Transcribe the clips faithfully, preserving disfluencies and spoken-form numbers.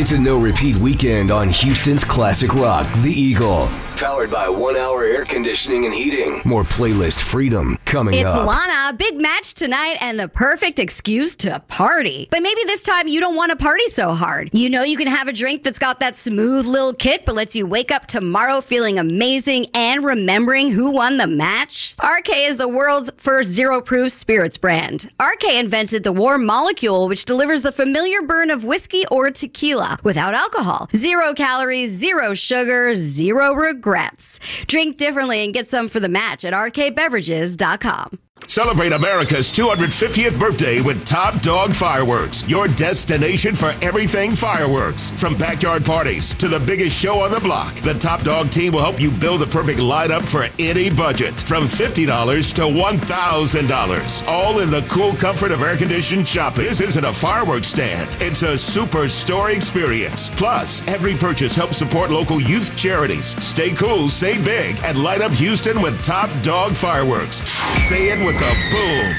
It's a no-repeat weekend on Houston's classic rock, The Eagle. Powered by One Hour Air Conditioning and Heating. More playlist freedom coming it's up. It's Lana, big match tonight, and the perfect excuse to party. But maybe this time you don't want to party so hard. You know you can have a drink that's got that smooth little kick, but lets you wake up tomorrow feeling amazing and remembering who won the match? R K is the world's first zero-proof spirits brand. R K invented the warm molecule, which delivers the familiar burn of whiskey or tequila without alcohol. Zero calories, zero sugar, zero regrets. Drink differently and get some for the match at R K beverages dot com. Celebrate America's two hundred fiftieth birthday with Top Dog Fireworks, your destination for everything fireworks. From backyard parties to the biggest show on the block, the Top Dog team will help you build the perfect lineup for any budget. From fifty dollars to one thousand dollars, all in the cool comfort of air-conditioned shopping. This isn't a fireworks stand. It's a superstore experience. Plus, every purchase helps support local youth charities. Stay cool, stay big, and light up Houston with Top Dog Fireworks. Say it with a boom.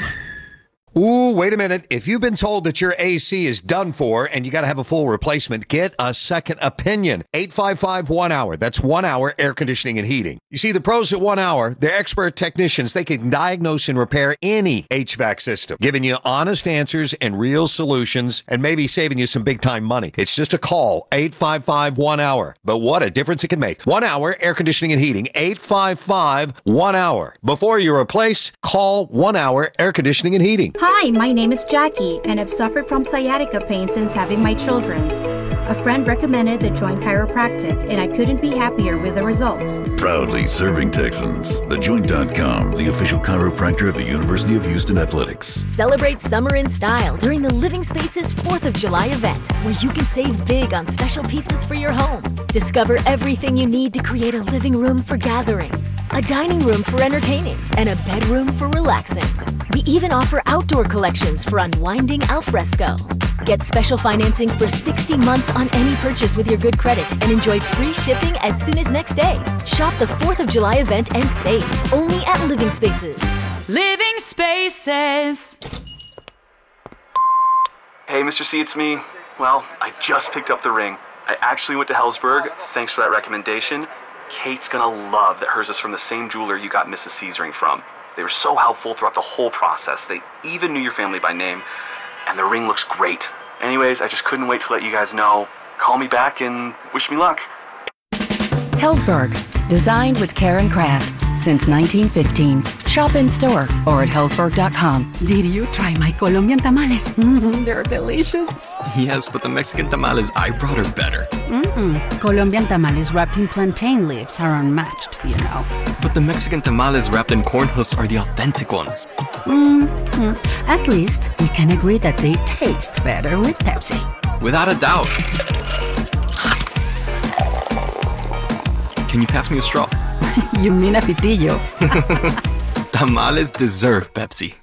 Ooh, wait a minute. If you've been told that your A C is done for and you got to have a full replacement, get a second opinion. eight five five, one hour. That's one hour air conditioning and heating. You see, the pros at one hour, they're expert technicians. They can diagnose and repair any H V A C system, giving you honest answers and real solutions and maybe saving you some big time money. It's just a call, eight five five, one hour. But what a difference it can make. One hour air conditioning and heating, eight five five, one hour. Before you replace, call one hour air conditioning and heating. Hi, my name is Jackie, and I've suffered from sciatica pain since having my children. A friend recommended the Joint Chiropractic, and I couldn't be happier with the results. Proudly serving Texans, the joint dot com, the official chiropractor of the University of Houston Athletics. Celebrate summer in style during the Living Spaces fourth of July event, where you can save big on special pieces for your home. Discover everything you need to create a living room for gathering, a dining room for entertaining, and a bedroom for relaxing. We even offer outdoor collections for unwinding al fresco. Get special financing for sixty months on any purchase with your good credit and enjoy free shipping as soon as next day. Shop the fourth of July event and save only at Living Spaces. Living Spaces. Hey, Mister C, it's me. Well, I just picked up the ring. I actually went to Helzberg. Thanks for that recommendation. Kate's gonna love that hers is from the same jeweler you got Missus C's ring from. They were so helpful throughout the whole process. They even knew your family by name. And the ring looks great. Anyways, I just couldn't wait to let you guys know. Call me back and wish me luck. Helzberg, designed with care and craft since nineteen fifteen. Shop in store or at helzberg dot com. Did you try my Colombian tamales? Mm-hmm, they're delicious. Yes, but the Mexican tamales I brought are better. Mm-mm. Colombian tamales wrapped in plantain leaves are unmatched, you know. But the Mexican tamales wrapped in corn husks are the authentic ones. Mm-hmm. At least we can agree that they taste better with Pepsi. Without a doubt. Can you pass me a straw? You mean a pitillo? Tamales deserve Pepsi.